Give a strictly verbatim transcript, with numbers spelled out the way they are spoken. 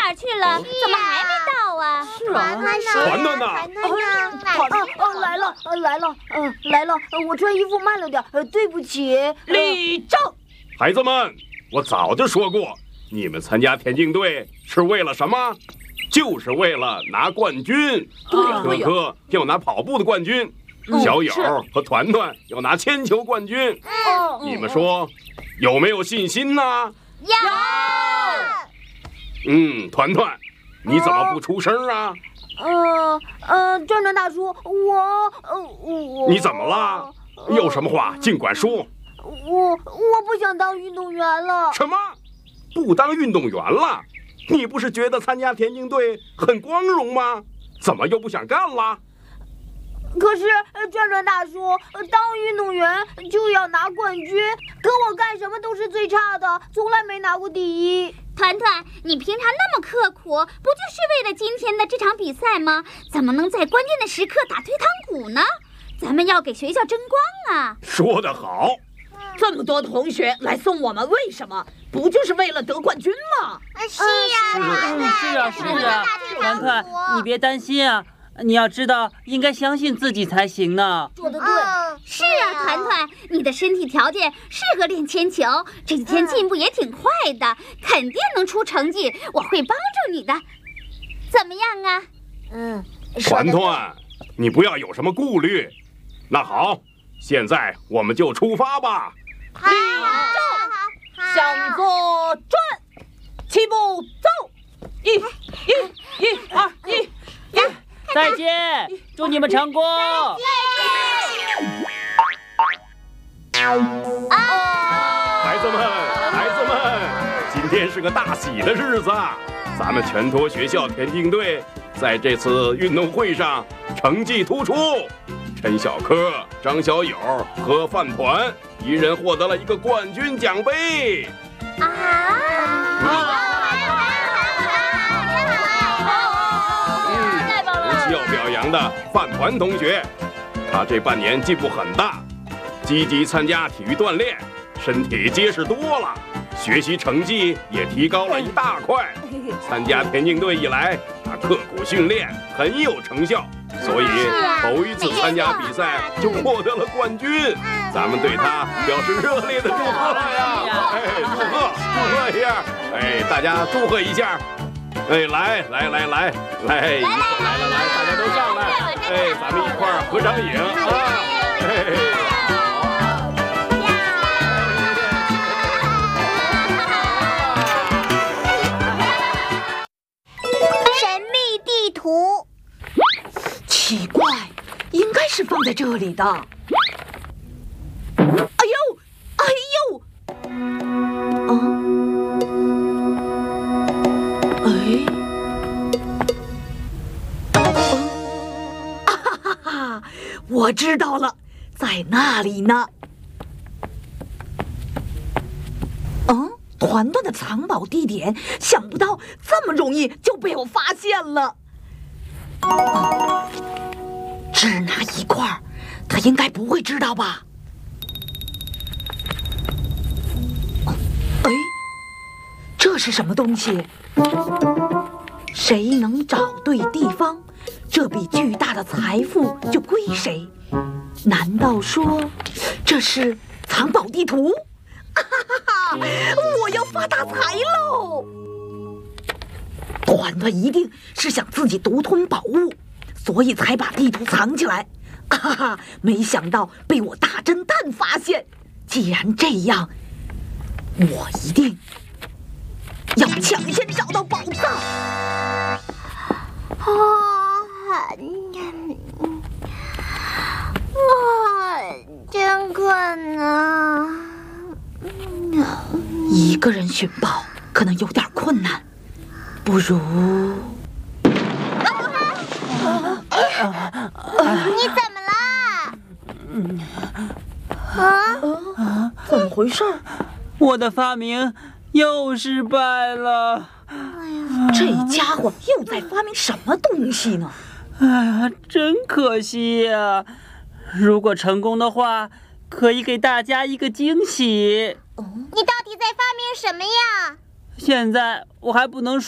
哪儿去了？怎么还没到啊？ 是啊， 团团呢？ 团团哦，来了，来了，嗯，来了。我穿衣服慢了点，对不起。 立正！ 孩子们，我早就说过，你们参加田径队是为了什么？就是为了拿冠军。 对可可要拿跑步的冠军，小友和团团要拿铅球冠军。你们说有没有信心呢？ 有。 嗯，团团，你怎么不出声啊？ 呃呃，转转大叔，我呃我你怎么了？有什么话尽管说。 我我不想当运动员了。 什么？不当运动员了？你不是觉得参加田径队很光荣吗？怎么又不想干了？ 可是转转大叔，当运动员就要拿冠军，可我干什么都是最差的，从来没拿过第一。 团团，你平常那么刻苦，不就是为了今天的这场比赛吗？怎么能在关键的时刻打退堂鼓呢？咱们要给学校争光啊！ 说得好。 这么多同学来送我们，为什么？不就是为了得冠军吗？ 是呀， 是啊，是啊，团团，你别担心啊。你要知道，应该相信自己才行呢。 说得对。 是啊，团团，你的身体条件适合练铅球，这几天进步也挺快的，肯定能出成绩。我会帮助你的，怎么样啊？ 嗯， 团团，你不要有什么顾虑。那好，现在我们就出发吧。 立正，向左转，起步走，一、一、一、二、一、一。 再见，祝你们成功！ 孩子们，孩子们，今天是个大喜的日子，咱们全托学校田径队在这次运动会上成绩突出。陈小科、张小友和饭团一人获得了一个冠军奖杯。 啊！ 要表扬的饭团同学，他这半年进步很大，积极参加体育锻炼，身体结实多了，学习成绩也提高了一大块。参加田径队以来，他刻苦训练，很有成效，所以头一次参加比赛就获得了冠军。咱们对他表示热烈的祝贺呀！哎，祝贺，祝贺一下！哎，大家祝贺一下！哎，来来来来来，一块来了来，大家都上来，哎，咱们一块儿合张影啊！ 神秘地图， 奇怪，应该是放在这里的。哎呦，哎呦！啊！哎，啊哈哈哈！我知道了，在那里呢。嗯，团团的藏宝地点，想不到这么容易就被我发现了。啊，只拿一块，他应该不会知道吧？哎，这是什么东西？谁能找对地方，这笔巨大的财富就归谁。难道说这是藏宝地图？哈哈哈！我要发大财喽！团团一定是想自己独吞宝物，所以才把地图藏起来。哈哈，没想到被我大侦探发现。既然这样，我一定要抢先找到宝藏。 啊，啊，真困啊！ 一个人寻宝可能有点困难，不如…… 你怎么了？ 啊，怎么回事？ 我的发明又失败了。 这家伙又在发明什么东西呢？ 哎呀，真可惜呀！如果成功的话，可以给大家一个惊喜。 你到底在发明什么呀？ 现在我还不能